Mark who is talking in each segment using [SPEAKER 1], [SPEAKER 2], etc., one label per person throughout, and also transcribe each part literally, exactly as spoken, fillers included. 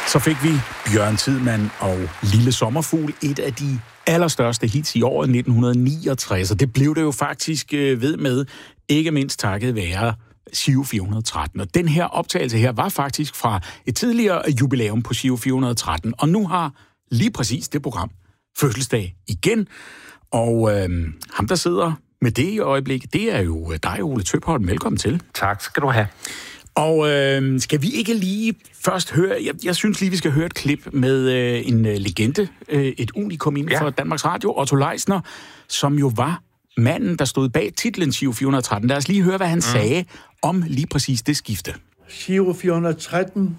[SPEAKER 1] Så fik vi Bjørn Tidemand og Lille Sommerfugl, et af de allerstørste hits i året nitten niogtres, og det blev det jo faktisk ved med, ikke mindst takket være Giro fire hundrede og tretten. Og den her optagelse her var faktisk fra et tidligere jubilæum på Giro fire hundrede og tretten, og nu har lige præcis det program fødselsdag igen, og øh, ham der sidder med det i øjeblikket, det er jo dig, Ole Tøpholm. Velkommen til.
[SPEAKER 2] Tak skal du have.
[SPEAKER 1] Og øh, skal vi ikke lige først høre, jeg, jeg synes lige, vi skal høre et klip med øh, en øh, legende, øh, et unikum inden for ja. Danmarks Radio, Otto Leisner, som jo var manden, der stod bag titlen Giro fire hundrede og tretten. Lad os lige høre, hvad han mm. sagde om lige præcis det skifte.
[SPEAKER 3] Giro fire hundrede og tretten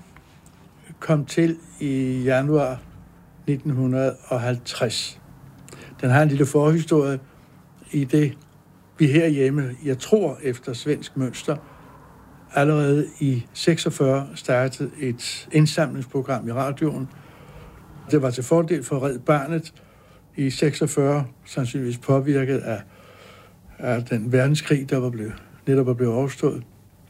[SPEAKER 3] kom til i januar nitten halvtreds. Den har en lille forhistorie i det, vi herhjemme, jeg tror efter svensk mønster, allerede i seksogfyrre startede et indsamlingsprogram i radioen. Det var til fordel for Red Barnet i seksogfyrre, sandsynligvis påvirket af, af den verdenskrig, der var blevet, netop var blevet overstået.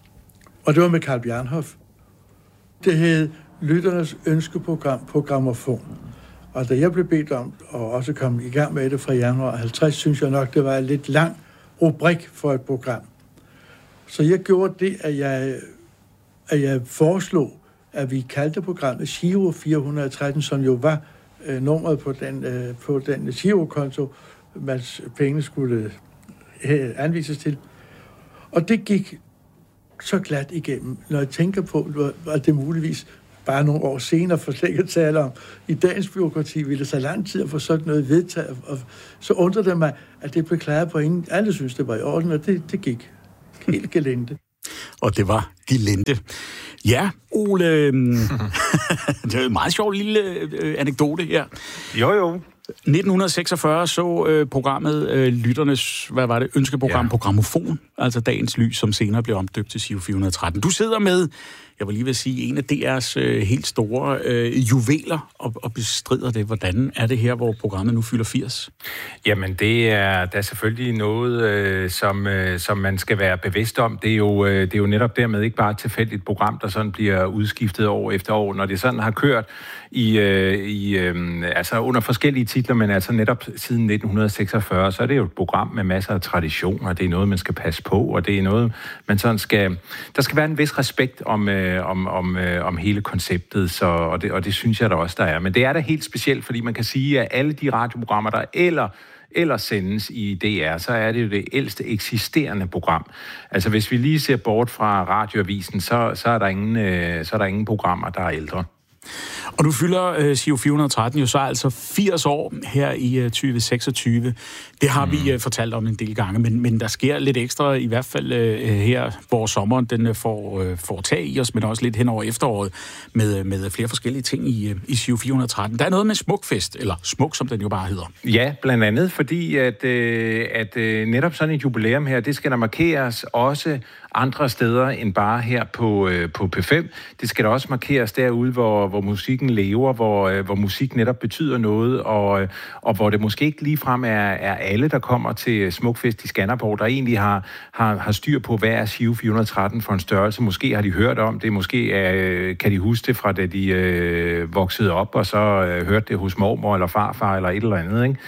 [SPEAKER 3] Og det var med Carl Bjarnhof. Det hed Lytternes ønskeprogram på Grammofon. Og da jeg blev bedt om at også komme i gang med det fra januar halvtreds, synes jeg nok, det var en lidt lang rubrik for et program. Så jeg gjorde det, at jeg, at jeg foreslog, at vi kaldte programmet Giro fire hundrede og tretten, som jo var øh, nummeret på den, øh, på den girokonto, man pengene skulle øh, anvises til. Og det gik så glat igennem, når jeg tænker på, at det muligvis bare nogle år senere, for slet ikke at tale om, i dagens bureaukrati ville det så lang tid at få sådan noget vedtaget, og så undrede det mig, at det blev klaret på ingen. Alle synes, det var i orden, og det, det gik helt gelinde.
[SPEAKER 1] Og det var gelinde. Ja, Ole, det er en meget sjov lille øh, anekdote her.
[SPEAKER 2] Jo, jo.
[SPEAKER 1] nitten seksogfyrre så øh, programmet øh, Lytternes, hvad var det, ønskeprogram ja. på Grammofon, altså Dagens Lys, som senere blev omdøbt til Giro fire hundrede og tretten. Du sidder med, jeg vil lige vil sige, en af D R's øh, helt store øh, juveler og, og bestrider det. Hvordan er det her, hvor programmet nu fylder firs?
[SPEAKER 2] Jamen, det er, der er selvfølgelig noget, øh, som, øh, som man skal være bevidst om. Det er, jo, øh, det er jo netop dermed ikke bare et tilfældigt program, der sådan bliver udskiftet år efter år. Når det sådan har kørt i, øh, i, øh, altså under forskellige titler, men altså netop siden nitten seksogfyrre, så er det jo et program med masser af traditioner. Det er noget, man skal passe på, og det er noget, man sådan skal... Der skal være en vis respekt om, øh, om, om, øh, om hele konceptet, så, og, det, og det synes jeg da også, der er. Men det er da helt specielt, fordi man kan sige, at alle de radioprogrammer, der eller eller sendes i D R, så er det jo det ældste eksisterende program. Altså hvis vi lige ser bort fra radioavisen, så, så, er, der ingen, øh, så er der ingen programmer, der er ældre.
[SPEAKER 1] Og nu fylder uh, Giro fire hundrede og tretten jo så altså firs år her i uh, tyve seksogtyve. Det har mm. vi uh, fortalt om en del gange, men, men der sker lidt ekstra, i hvert fald uh, her, hvor sommeren den uh, får, uh, får tag i os, men også lidt hen over efteråret, med, med flere forskellige ting i, uh, i Giro fire hundrede og tretten. Der er noget med Smukfest, eller Smuk, som den jo bare hedder.
[SPEAKER 2] Ja, blandt andet, fordi at, øh, at øh, netop sådan et jubilæum her, det skal der markeres også andre steder end bare her på, øh, på P fem. Det skal der også markeres derude, hvor, hvor musikken lever, hvor, øh, hvor musik netop betyder noget, og, og hvor det måske ikke ligefrem er, er alle, der kommer til Smukfest i Skanderborg, der egentlig har, har, har styr på, hvad er Giro fire hundrede og tretten for en størrelse. Måske har de hørt om det, måske øh, kan de huske det fra da de øh, voksede op, og så øh, hørte det hos mormor eller farfar eller et eller andet, ikke?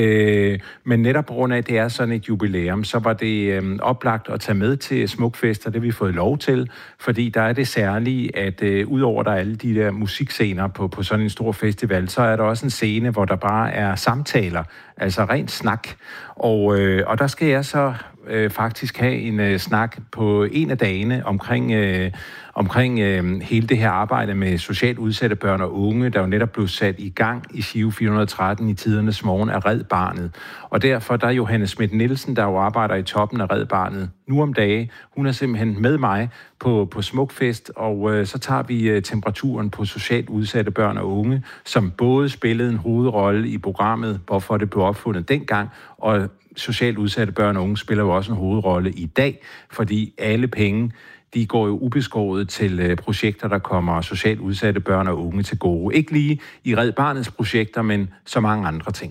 [SPEAKER 2] Øh, men netop på grund af, at det er sådan et jubilæum, så var det øh, oplagt at tage med til Smukfest, og det har vi fået lov til, fordi der er det særlige, at øh, udover der er alle de der musikscener på, på sådan en stor festival, så er der også en scene, hvor der bare er samtaler, altså rent snak. Og, øh, og der skal jeg så øh, faktisk have en øh, snak på en af dagene omkring, øh, omkring øh, hele det her arbejde med socialt udsatte børn og unge, der jo netop blev sat i gang i Giro fire hundrede og tretten i tidernes morgen af Red Barnet. Og derfor der er Johanne Schmidt Nielsen, der jo arbejder i toppen af Red Barnet nu om dage. Hun er simpelthen med mig på, på Smukfest, og øh, så tager vi øh, temperaturen på socialt udsatte børn og unge, som både spillede en hovedrolle i programmet, hvorfor det blev opfundet dengang, og socialt udsatte børn og unge spiller jo også en hovedrolle i dag, fordi alle penge, de går jo ubeskåret til øh, projekter, der kommer socialt udsatte børn og unge til gode. Ikke lige i Red Barnets projekter, men så mange andre ting.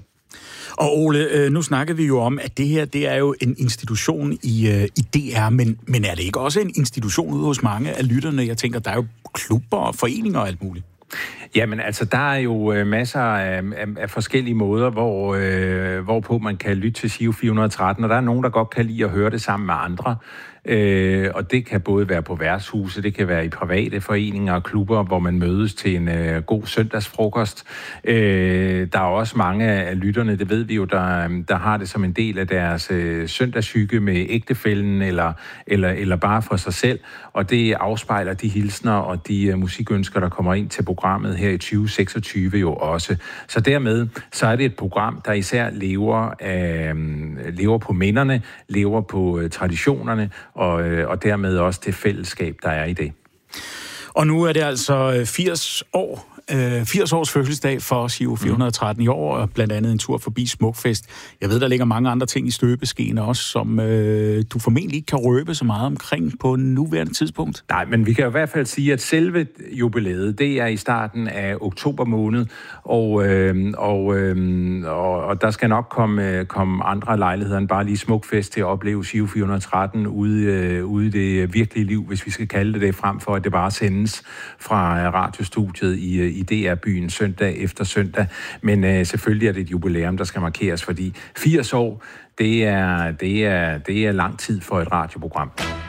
[SPEAKER 1] Og Ole, nu snakkede vi jo om, at det her, det er jo en institution i, i D R, men, men er det ikke også en institution ude hos mange af lytterne? Jeg tænker, der er jo klubber og foreninger og alt muligt.
[SPEAKER 2] Jamen altså, der er jo øh, masser af, af, af forskellige måder, hvor, øh, hvorpå man kan lytte til Giro fire hundrede og tretten, og der er nogen, der godt kan lide at høre det sammen med andre. Øh, og det kan både være på værtshuse, det kan være i private foreninger og klubber, hvor man mødes til en øh, god søndagsfrokost. Øh, der er også mange af lytterne, det ved vi jo, der, der har det som en del af deres øh, søndagshygge med ægtefællen eller, eller, eller bare for sig selv, og det afspejler de hilsner og de øh, musikønsker, der kommer ind til programmet her i tyve seksogtyve jo også. Så dermed, så er det et program, der især lever, af, lever på minderne, lever på øh, traditionerne, Og, og dermed også det fællesskab, der er i det.
[SPEAKER 1] Og nu er det altså firs år, firs års fødselsdag for Giro fire hundrede og tretten i år, og blandt andet en tur forbi Smukfest. Jeg ved, der ligger mange andre ting i støbeskeen også, som øh, du formentlig ikke kan røbe så meget omkring på nuværende tidspunkt.
[SPEAKER 2] Nej, men vi kan i hvert fald sige, at selve jubilæet, det er i starten af oktober måned, og, øh, og, øh, og, og der skal nok komme, komme andre lejligheder end bare lige Smukfest til at opleve Giro fire hundrede og tretten ude, øh, ude i det virkelige liv, hvis vi skal kalde det det, frem for at det bare sendes fra radiostudiet i i D R-byen søndag efter søndag. Men øh, selvfølgelig er det et jubilæum, der skal markeres, fordi firs år, det er, det er, det er lang tid for et radioprogram.